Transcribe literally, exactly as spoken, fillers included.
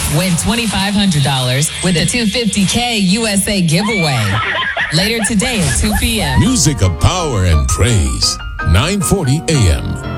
Win twenty-five hundred dollars with a two hundred fifty thousand U S A giveaway. Later today at two p.m. Music of power and praise. nine forty a.m.